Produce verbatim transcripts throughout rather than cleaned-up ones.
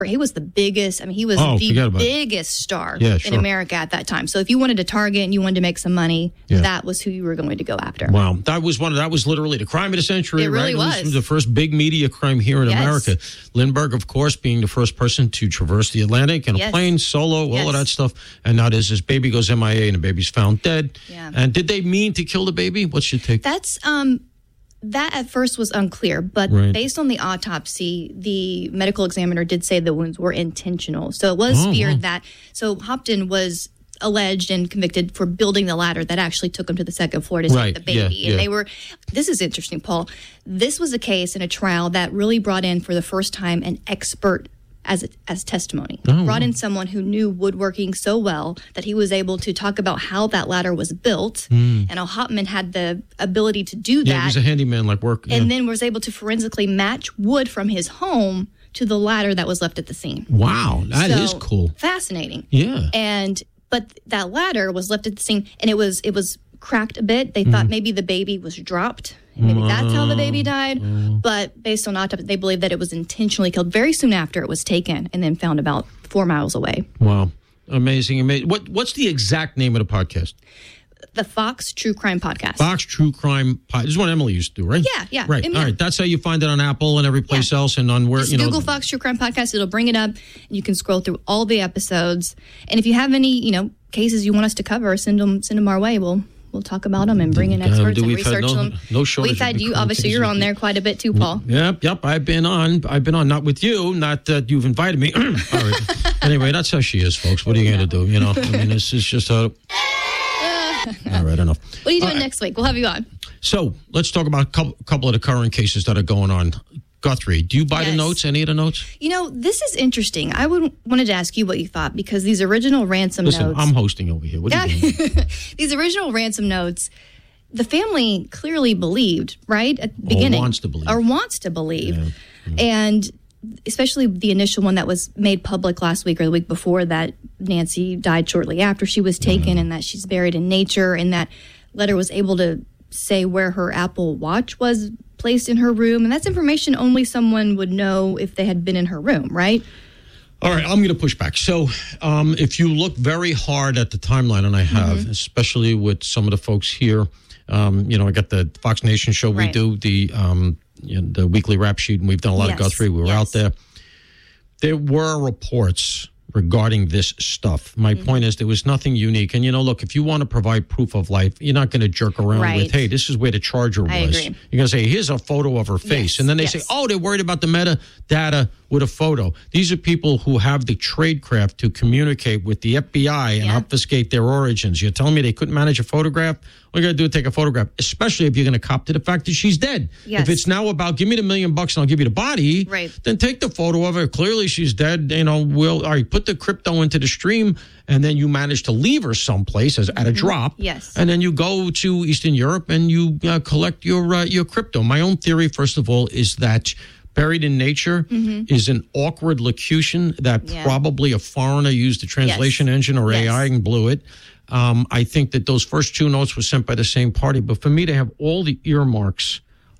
He was the biggest, I mean, he was oh, the biggest star yeah, in sure. America at that time. So if you wanted to target and you wanted to make some money, yeah. that was who you were going to go after. Wow. That was one of, that was literally the crime of the century, it really right? Was. It was the first big media crime here in yes. America. Lindbergh, of course, being the first person to traverse the Atlantic in a yes. plane, solo, yes. all of that stuff. And now there's this baby goes M I A and the baby's found dead. Yeah. And did they mean to kill the baby? What's your take? That's, um, That at first was unclear, but right. based on the autopsy, the medical examiner did say the wounds were intentional. So it was oh, feared wow. that, so Hopton was alleged and convicted for building the ladder that actually took him to the second floor to save right. the baby. Yeah, and yeah. they were, this is interesting, Paul. This was a case in a trial that really brought in for the first time an expert as a, as testimony. Oh, brought wow. in someone who knew woodworking so well that he was able to talk about how that ladder was built mm. and how Hopman had the ability to do that. Yeah, he was a handyman like work. And yeah. then was able to forensically match wood from his home to the ladder that was left at the scene. Wow, that so, is cool. Fascinating. Yeah. And but that ladder was left at the scene and it was it was cracked a bit. They mm. thought maybe the baby was dropped. Maybe that's how the baby died. But based on autopsy, they believe that it was intentionally killed very soon after it was taken and then found about four miles away. Wow. Amazing. Amazing. What, what's the exact name of the podcast? The Fox True Crime Podcast. Fox True Crime Podcast. This is what Emily used to do, right? Yeah, yeah. Right. Yeah. All right. That's how you find it on Apple and every place yeah. else and on where, Just you know. Google Fox True Crime Podcast. It'll bring it up and you can scroll through all the episodes. And if you have any, you know, cases you want us to cover, send them, send them our way. We'll We'll talk about them and bring in experts uh, and research no, them. No shortage. We've had you. Obviously, you're on there quite a bit too, Paul. Yep, yep. I've been on. I've been on. Not with you. Not that you've invited me. All right. Anyway, that's how she is, folks. What are you going to do? You know, I mean, this is just a. All right, enough. What are you doing right. next week? We'll have you on. So let's talk about a couple, couple of the current cases that are going on. Guthrie, do you buy yes. the notes? Any of the notes? You know, this is interesting. I would wanted to ask you what you thought because these original ransom Listen, notes. I'm hosting over here. What are you doing? These original ransom notes, the family clearly believed, right, at the beginning. Or wants to believe. Or wants to believe. Yeah. Yeah. And especially the initial one that was made public last week or the week before that Nancy died shortly after she was taken yeah. and that she's buried in nature and that letter was able to say where her Apple Watch was placed in her room. And that's information only someone would know if they had been in her room, right? All right, I'm going to push back. So um, if you look very hard at the timeline, and I have, mm-hmm. especially with some of the folks here, um, you know, I got the Fox Nation show right. we do, the um, you know, the weekly rap sheet, and we've done a lot yes. of Guthrie. We were yes. out there. There were reports regarding this stuff. My mm-hmm. point is there was nothing unique. And, you know, look, if you want to provide proof of life, you're not going to jerk around right. with, hey, this is where the charger was. I agree. You're going to say, here's a photo of her face. Yes. And then they yes. say, oh, they're worried about the metadata with a photo. These are people who have the tradecraft to communicate with the F B I and yeah. obfuscate their origins. You're telling me they couldn't manage a photograph? All you got to do is take a photograph, especially if you're going to cop to the fact that she's dead. Yes. If it's now about, give me the million bucks and I'll give you the body, right. then take the photo of her. Clearly she's dead. You know, we'll, all right, put the crypto into the stream, and then you manage to leave her someplace as, at a drop. Yes. And then you go to Eastern Europe and you uh, collect your uh, your crypto. My own theory, first of all, is that buried in nature mm-hmm. is an awkward locution that yeah. probably a foreigner used a translation yes. engine or yes. A I and blew it. Um, I think that those first two notes were sent by the same party. But for me to have all the earmarks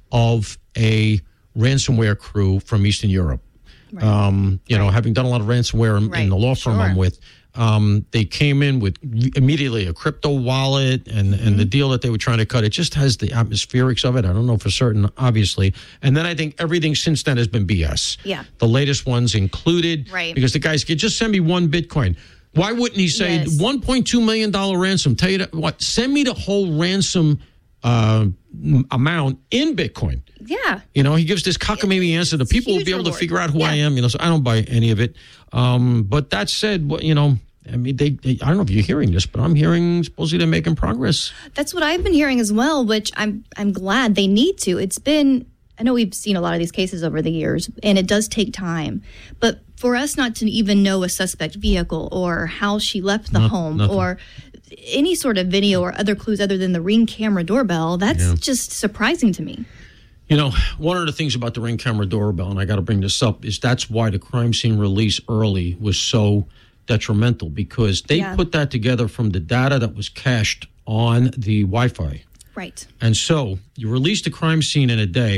of a ransomware crew from Eastern Europe, right. um, you right. know, having done a lot of ransomware in, right. in the law firm sure. I'm with, um, they came in with immediately a crypto wallet and, mm-hmm. and the deal that they were trying to cut. It just has the atmospherics of it. I don't know for certain, obviously. And then I think everything since then has been B S. Yeah. The latest ones included. Right. Because the guys could just send me one Bitcoin. Why wouldn't he say yes. one point two million dollars ransom? Tell you that, what? Send me the whole ransom uh, amount in Bitcoin. Yeah. You know, he gives this cockamamie answer. The people will be able reward. to figure out who yeah. I am. You know, so I don't buy any of it. Um, but that said, you know, I mean, they, they. I don't know if you're hearing this, but I'm hearing supposedly they're making progress. That's what I've been hearing as well, which I'm I'm glad they need to. It's been. I know we've seen a lot of these cases over the years, and it does take time. But for us not to even know a suspect vehicle or how she left the Not, home nothing. or any sort of video or other clues other than the Ring camera doorbell, that's Yeah. just surprising to me. You know, one of the things about the Ring camera doorbell, and I got to bring this up, is that's why the crime scene release early was so detrimental, because they Yeah. put that together from the data that was cached on the Wi-Fi. Right. And so you release the crime scene in a day.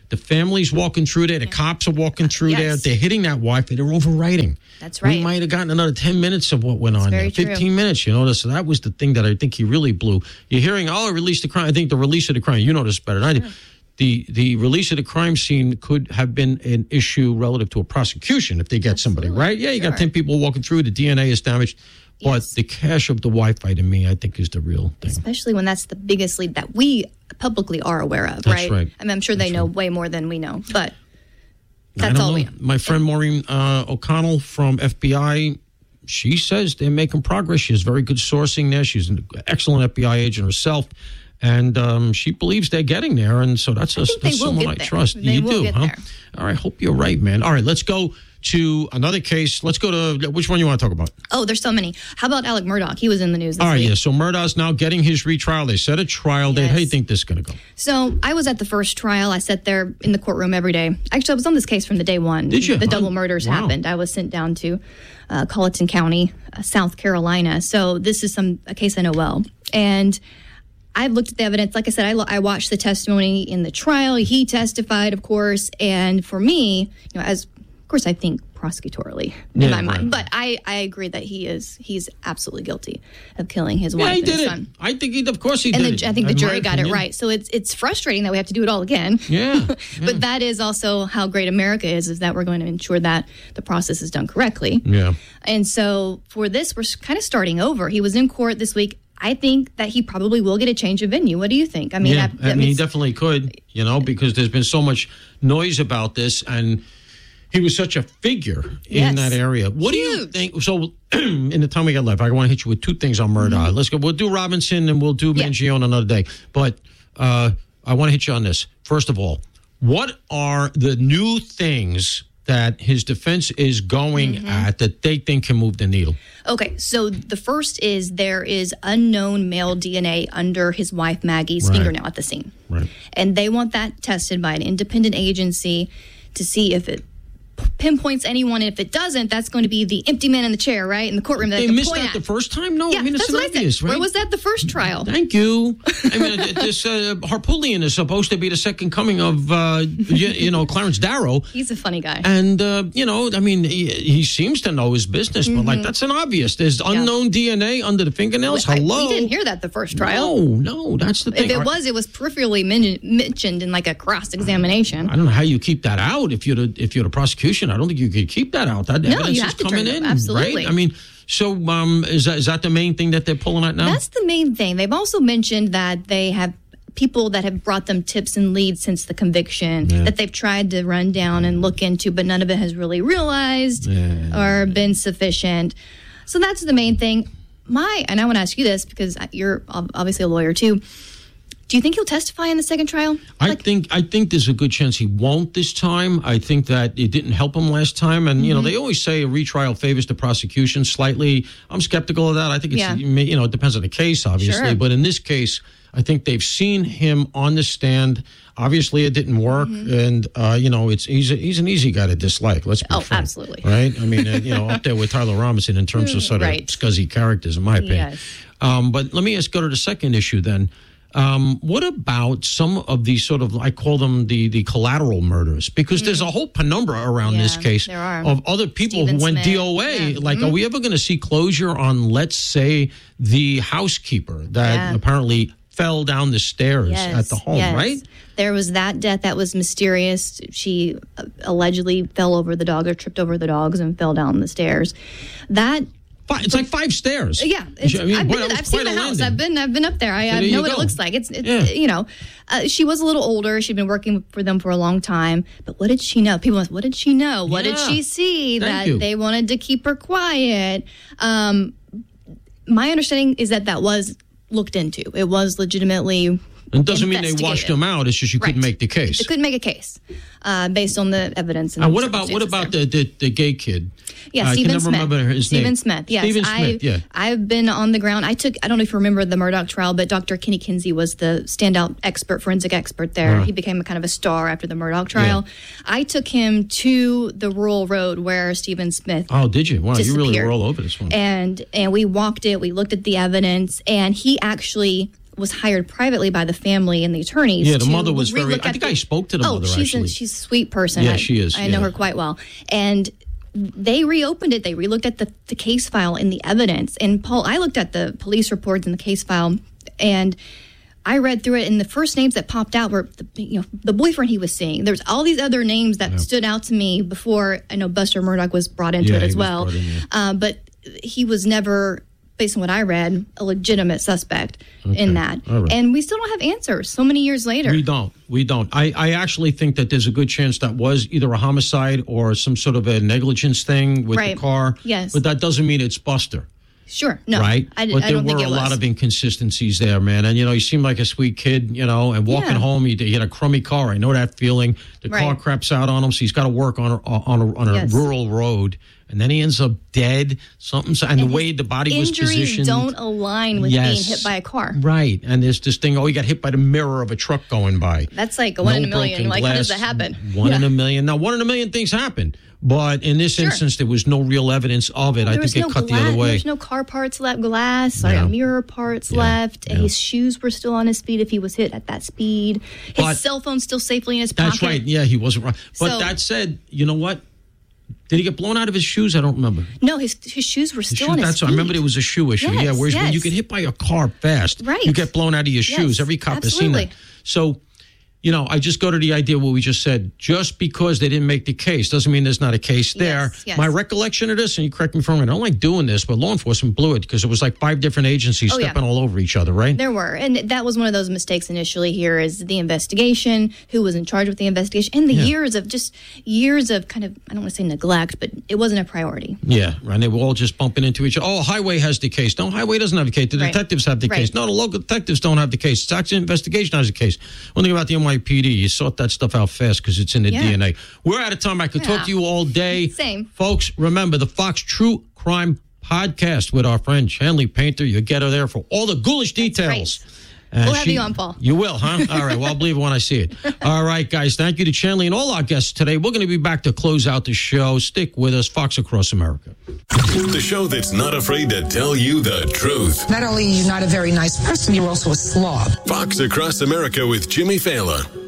The family's walking through there. The cops are walking through Yes. there. They're hitting that Wi-Fi. They're overwriting. That's right. We might have gotten another ten minutes of what went on there. very true. fifteen minutes, you know. So that was the thing that I think he really blew. You're hearing, oh, release the crime. I think the release of the crime, you know this better than I do. The, the release of the crime scene could have been an issue relative to a prosecution if they get somebody, right? Yeah, you got Sure. ten people walking through. The D N A is damaged. But Yes. the cache of the Wi-Fi, to me, I think is the real thing. Especially when that's the biggest lead that we publicly are aware of, That's right? right. I mean, I'm sure they That's know right. way more than we know, but I that's don't all know. we know. My friend Maureen uh, O'Connell from F B I, she says they're making progress. She has very good sourcing there. She's an excellent F B I agent herself. And um, she believes they're getting there. And so that's, a, think they that's will someone get I there. trust. They you will do, get huh? there. All right. Hope you're right, man. All right. Let's go to another case. Let's go to which one you want to talk about? Oh, there's so many. How about Alec Murdaugh? He was in the news this All right. week. Yeah. So Murdaugh's now getting his retrial. They set a trial date. Yes. How do you think this is going to go? So I was at the first trial. I sat there in the courtroom every day. Actually, I was on this case from the day one. Did you? The double Oh, murders wow. happened. I was sent down to uh, Colleton County, uh, South Carolina. So this is some a case I know well. And I've looked at the evidence. Like I said, I, lo- I watched the testimony in the trial. He testified, of course. And for me, you know, as of course, I think prosecutorially in Yeah, my right. mind, but I, I agree that he is he's absolutely guilty of killing his wife Yeah, he and did his it. son. I think he, of course he And did the, it. I think the In my jury got it opinion. right. So it's it's frustrating that we have to do it all again. Yeah. But that is also how great America is, is that we're going to ensure that the process is done correctly. Yeah. And so for this, we're kind of starting over. He was in court this week. I think that he probably will get a change of venue. What do you think? I mean, Yeah, I, I mean, he definitely could, you know, because there's been so much noise about this, and he was such a figure Yes. in that area. What do you Huge. think? So, in the time we got left, I want to hit you with two things on Murdaugh. Mm-hmm. Let's go. We'll do Robinson and we'll do Yeah. Mangione another day. But uh, I want to hit you on this. First of all, what are the new things that his defense is going Mm-hmm. at that they think can move the needle? Okay, so the first is there is unknown male D N A under his wife Maggie's Right. fingernail at the scene. Right. And they want that tested by an independent agency to see if it p- pinpoints anyone. And if it doesn't, that's going to be the empty man in the chair, right? In the courtroom that They can missed point that at. the first time? No, Yeah, I mean, it's that's what obvious, I said. right? Where was that the first trial? Thank you. I mean, this uh, Harpootlian is supposed to be the second coming of, uh, you, you know, Clarence Darrow. He's a funny guy. And, uh, you know, I mean, he, he seems to know his business, but, like, that's an obvious. There's unknown D N A under the fingernails. I- Hello? we didn't hear that the first trial. No, no, that's the thing. If it I- was, it was peripherally men- mentioned in like a cross-examination. I don't know how you keep that out if you're the, if you're the prosecution. I don't think you could keep that out. That No, evidence you is have to coming turn it in, over. Absolutely. right? I mean, so um, is that is that the main thing that they're pulling at now? That's the main thing. They've also mentioned that they have people that have brought them tips and leads since the conviction that they've tried to run down and look into, but none of it has really realized or been sufficient. So that's the main thing. My, and I want to ask you this because you're ob- obviously a lawyer too. Do you think he'll testify in the second trial? I Like- think I think there's a good chance he won't this time. I think that it didn't help him last time, and you know they always say a retrial favors the prosecution slightly. I'm skeptical of that. I think it's Yeah. you know it depends on the case, obviously, Sure. but in this case, I think they've seen him on the stand. Obviously, it didn't work, and uh, you know it's he's a, he's an easy guy to dislike. Let's be Oh, frank, absolutely. right? I mean, uh, you know, up there with Tyler Robinson in terms of sort of Right. scuzzy characters, in my opinion. Yes. Um, but let me just go to the second issue then. Um, what about some of these sort of, I call them the, the collateral murders? Because there's a whole penumbra around this Yeah, case there are. of other people Stephen who went Smith, D O A. yeah. Like, are we ever going to see closure on, let's say, the housekeeper that Yeah. apparently fell down the stairs Yes, at the home, yes. right? There was that death that was mysterious. She uh, allegedly fell over the dog or tripped over the dogs and fell down the stairs. That Five, it's like five stairs. Yeah, it's, I mean, I've, boy, been, that was I've seen quite the a house. landing. I've been, I've been up there. I, I there know you what go. it looks like. It's, it's Yeah. you know, uh, she was a little older. She'd been working for them for a long time. But what did she know? People ask, what did she know? What did Yeah. she see Thank that you. they wanted to keep her quiet? Um, my understanding is that that was looked into. It was legitimately. It doesn't mean they washed investigated. them out. It's just you couldn't Right. make the case. They couldn't make a case uh, based on the evidence. And Now, the what about what circumstances about there. the, the, the gay kid? Yeah, I Stephen can never Smith. remember his Stephen name. Smith. Yes, Stephen I, Smith. Yeah. I've been on the ground. I took. I don't know if you remember the Murdaugh trial, but Doctor Kenny Kinsey was the standout expert, forensic expert there. Uh-huh. He became a kind of a star after the Murdaugh trial. I took him to the rural road where Stephen Smith. Oh, did you? Wow, you really disappeared. were all over this one. And and we walked it. We looked at the evidence, and he actually was hired privately by the family and the attorneys. Yeah, the to mother was very. relook I at think the, I spoke to the oh, mother. she's actually, a, she's a sweet person. Yeah, I, she is. I know yeah. her quite well, and they reopened it. They relooked at the, the case file and the evidence. And Paul, I looked at the police reports and the case file, and I read through it, and the first names that popped out were the, you know, the boyfriend he was seeing. There's all these other names that yeah. stood out to me before. I know Buster Murdaugh was brought into yeah, it as well, in, yeah. uh, but he was never, based on what I read, a legitimate suspect okay. in that. Right. And we still don't have answers so many years later. We don't. We don't. I, I actually think that there's a good chance that was either a homicide or some sort of a negligence thing with right. the car. Yes. But that doesn't mean it's Buster. Sure. No. Right? I, but I there don't were think it a was. lot of inconsistencies there, man. And, you know, he seemed like a sweet kid, you know, and walking yeah. home, he, he had a crummy car. I know that feeling. The right. car craps out on him, so he's got to work on a, on a, on a yes. rural road. And then he ends up dead. Something, and, and the way the body was positioned. Injuries don't align with yes. being hit by a car. Right. And there's this thing, oh, he got hit by the mirror of a truck going by. That's like a one no in a million. Like, glass, how does that happen? One yeah. in a million. Now, one in a million things happen. But in this sure. instance, there was no real evidence of it. Well, I think no it cut glass, the other way. There's no car parts left, glass, sorry, yeah. mirror parts yeah. left. Yeah. His shoes were still on his feet if he was hit at that speed. His but cell phone's still safely in his pocket. That's right. Yeah, he wasn't right. But so, that said, you know what? Did he get blown out of his shoes? I don't remember. No, his his shoes were still shoes, on his that's, feet. I remember there was a shoe issue. Yes, yeah, whereas yes. when you get hit by a car fast, right. you get blown out of your yes, shoes. Every cop absolutely. has seen that. So, you know, I just go to the idea what we just said. Just because they didn't make the case doesn't mean there's not a case there. Yes, yes. My recollection of this, and you correct me if I'm wrong, I don't like doing this, but law enforcement blew it because it was like five different agencies oh, stepping yeah. all over each other, right? There were. And that was one of those mistakes initially here is the investigation, who was in charge with the investigation, and the Yeah. years of just years of kind of, I don't want to say neglect, but it wasn't a priority. Yeah, right. They were all just bumping into each other. Oh, Highway has the case. No, Highway doesn't have the case. The Right. detectives have the Right. case. No, the local detectives don't have the case. It's actually investigation has the case. One thing about the N Y P D, you sort that stuff out fast because it's in the Yeah. D N A. We're out of time. I could Yeah. talk to you all day. Same. Folks, remember the Fox True Crime Podcast with our friend Chanley Painter. You'll get her there for all the ghoulish details. Uh, We'll have you on, Paul. You will, huh? All right. Well, I'll believe it when I see it. All right, guys. Thank you to Chanley and all our guests today. We're going to be back to close out the show. Stick with us. Fox Across America. The show that's not afraid to tell you the truth. Not only are you not a very nice person, you're also a slob. Fox Across America with Jimmy Fallon.